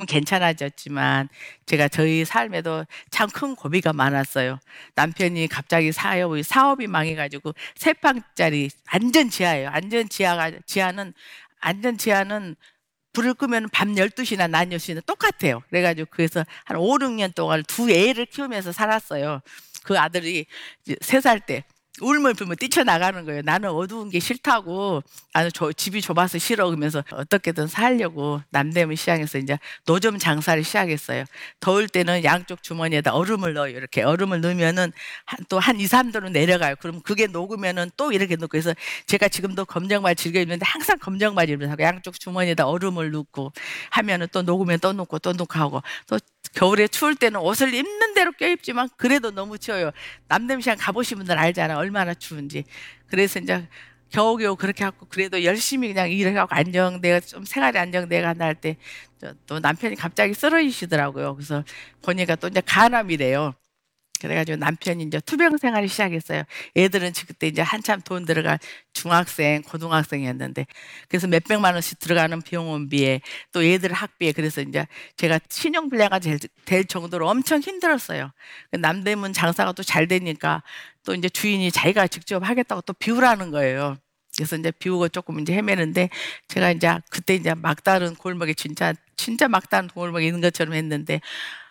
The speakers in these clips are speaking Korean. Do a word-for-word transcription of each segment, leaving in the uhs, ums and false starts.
괜찮아졌지만 제가 저희 삶에도 참 큰 고비가 많았어요. 남편이 갑자기 사업이, 사업이 망해가지고 세 방짜리 완전 지하예요. 완전 지하가, 지하는, 완전 지하는 불을 끄면 밤 열두 시나 낮 여섯 시나 똑같아요. 그래가지고 그래서 한 오, 육 년 동안 두 애를 키우면서 살았어요. 그 아들이 세 살 때 울물 불면 뛰쳐나가는 거예요. 나는 어두운 게 싫다고, 나는 저, 집이 좁아서 싫어. 그러면서 어떻게든 살려고 남대문 시장에서 이제 노점 장사를 시작했어요. 더울 때는 양쪽 주머니에다 얼음을 넣어요. 이렇게 얼음을 넣으면은 또 한 이, 삼 도로 내려가요. 그럼 그게 녹으면은 또 이렇게 넣고, 그래서 제가 지금도 검정바지 즐겨 입는데 항상 검정바지 입으면서 하고, 양쪽 주머니에다 얼음을 넣고 하면은 또 녹으면 또 넣고 또 넣고 하고, 또 겨울에 추울 때는 옷을 입는 대로 껴입지만 그래도 너무 추워요. 남대문 시장 가보신 분들 알잖아요. 얼마나 추운지. 그래서 이제 겨우겨우 그렇게 하고, 그래도 열심히 그냥 일해갖고 안정돼가, 좀 생활이 안정돼가 날 때 또 남편이 갑자기 쓰러지시더라고요. 그래서 보니까 또 이제 간암이래요. 그래가지고 남편이 이제 투병 생활을 시작했어요. 애들은 그때 이제 한참 돈 들어갈 중학생, 고등학생이었는데, 그래서 몇백만 원씩 들어가는 병원비에 또 애들 학비에, 그래서 이제 제가 신용불량가 될, 될 정도로 엄청 힘들었어요. 남대문 장사가 또 잘 되니까 또 이제 주인이 자기가 직접 하겠다고 또 비우라는 거예요. 그래서 이제 비우고 조금 이제 헤매는데, 제가 이제 그때 이제 막다른 골목에 진짜 진짜 막다른 골목에 있는 것처럼 했는데,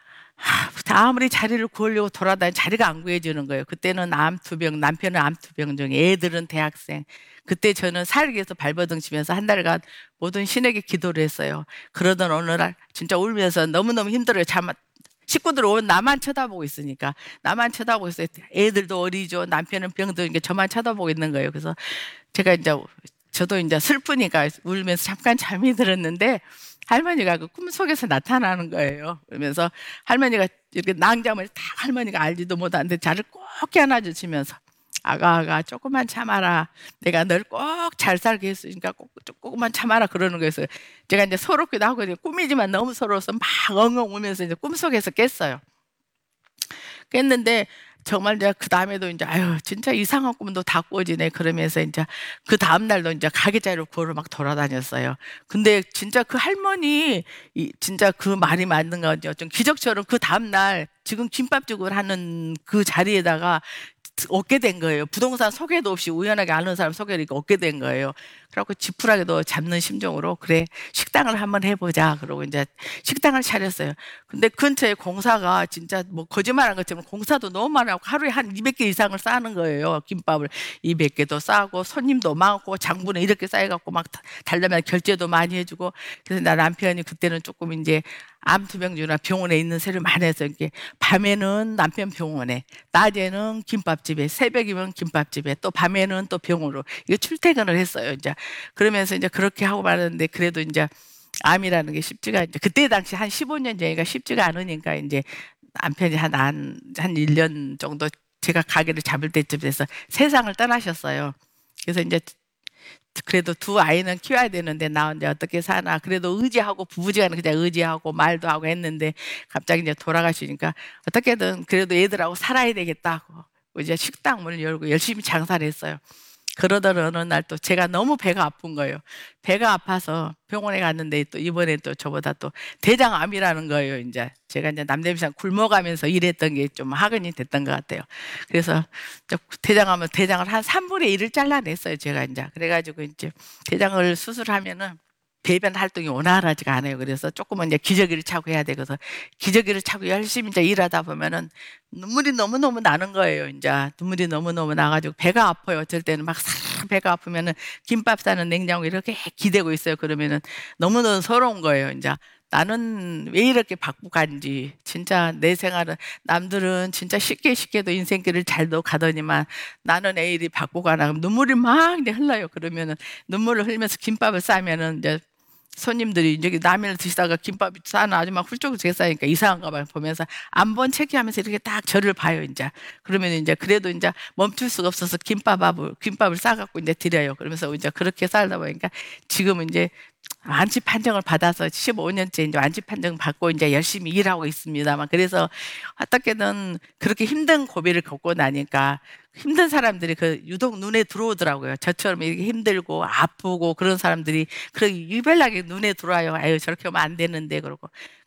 아무리 자리를 구하려고 돌아다니 자리가 안 구해지는 거예요. 그때는 암투병, 남편은 암투병 중에, 애들은 대학생. 그때 저는 살기 위해서 발버둥 치면서 한 달간 모든 신에게 기도를 했어요. 그러던 어느 날 진짜 울면서 너무너무 힘들어요. 잠, 식구들 오면 나만 쳐다보고 있으니까. 나만 쳐다보고 있어요. 애들도 어리죠. 남편은 병들니까 저만 쳐다보고 있는 거예요. 그래서 제가 이제, 저도 이제 슬프니까 울면서 잠깐 잠이 들었는데, 할머니가 그 꿈속에서 나타나는 거예요. 그러면서 할머니가 이렇게 낭잠을 딱, 할머니가 알지도 못하는데 저를 꼭 안아주시면서, 아가, 아가, 조금만 참아라. 내가 널 꼭 잘 살게 했으니까 꼭, 조금만 참아라. 그러는 거였어요. 제가 이제 서럽기도 하고, 꿈이지만 너무 서러워서 막 엉엉 울면서 이제 꿈속에서 깼어요. 깼는데, 정말 제가 그 다음에도 이제, 아유, 진짜 이상한 꿈도 다 꿔지네. 그러면서 이제 그 다음날도 이제 가게자리로 구하러 막 돌아다녔어요. 근데 진짜 그 할머니, 이 진짜 그 말이 맞는 거죠. 좀 기적처럼 그 다음날 지금 김밥죽을 하는 그 자리에다가 얻게 된 거예요. 부동산 소개도 없이 우연하게 아는 사람 소개를 얻게 된 거예요. 그래갖고 지푸라기도 잡는 심정으로, 그래, 식당을 한번 해보자. 그러고 이제 식당을 차렸어요. 근데 근처에 공사가 진짜 뭐 거짓말한 것처럼 공사도 너무 많아고 하루에 한 이백 개 이상을 싸는 거예요. 김밥을 이백 개도 싸고 손님도 많고 장부는 이렇게 쌓여갖고 막 달라면 결제도 많이 해주고. 그래서 나 남편이 그때는 조금 이제 암투병주나 병원에 있는 세를 많이 해서, 이렇게 밤에는 남편 병원에, 낮에는 김밥집에, 새벽이면 김밥집에, 또 밤에는 또 병원으로 이게 출퇴근을 했어요. 이제 그러면서 이제 그렇게 하고 말았는데, 그래도 이제 암이라는 게 쉽지가, 이제 그때 당시 한 십오 년 전이니까 쉽지가 않으니까, 이제 남편이 한, 한, 한 일 년 정도 제가 가게를 잡을 때쯤 돼서 세상을 떠나셨어요. 그래서 이제 그래도 두 아이는 키워야 되는데 나 혼자 어떻게 사나, 그래도 의지하고 부부지간에 그냥 의지하고 말도 하고 했는데, 갑자기 이제 돌아가시니까 어떻게든 그래도 애들하고 살아야 되겠다고 이제 식당 문을 열고 열심히 장사를 했어요. 그러던 어느 날 또 제가 너무 배가 아픈 거예요. 배가 아파서 병원에 갔는데, 또 이번에 또 저보다 또 대장암이라는 거예요. 이제 제가 이제 남대문시장 굶어가면서 일했던 게 좀 학은이 됐던 것 같아요. 그래서 대장암은 대장을 한 삼분의 일을 잘라냈어요. 제가 이제 그래가지고 이제 대장을 수술하면은 배변 활동이 원활하지가 않아요. 그래서 조금은 이제 기저귀를 차고 해야 되거든. 기저귀를 차고 열심히 이제 일하다 보면은 눈물이 너무너무 나는 거예요. 이제 눈물이 너무너무 나가지고 배가 아파요. 어쩔 때는 막 싹 배가 아프면은 김밥 싸는 냉장고 이렇게 기대고 있어요. 그러면은 너무너무 서러운 거예요. 이제 나는 왜 이렇게 바쁘간지. 진짜 내 생활은, 남들은 진짜 쉽게 쉽게도 인생길을 잘도 가더니만 나는 왜 이리 바쁘가나. 눈물이 막 이제 흘러요. 그러면은 눈물을 흘리면서 김밥을 싸면은 이제 손님들이 이제 라면을 드시다가 김밥 싸는 아줌마 훌쩍 제싸니까 이상한가 봐 보면서 안 본 체크하면서 이렇게 딱 저를 봐요. 이제 그러면 이제 그래도 이제 멈출 수가 없어서 김밥을 김밥을 싸갖고 이제 드려요. 그러면서 이제 그렇게 살다 보니까 지금은 이제 완치 판정을 받아서 십오 년째 이제 완치 판정 받고 이제 열심히 일하고 있습니다만, 그래서 어떻게든 그렇게 힘든 고비를 겪고 나니까 힘든 사람들이 그 유독 눈에 들어오더라고요. 저처럼 이렇게 힘들고 아프고 그런 사람들이 그렇게 유별나게 눈에 들어와요. 아유, 저렇게 하면 안 되는데, 그러고.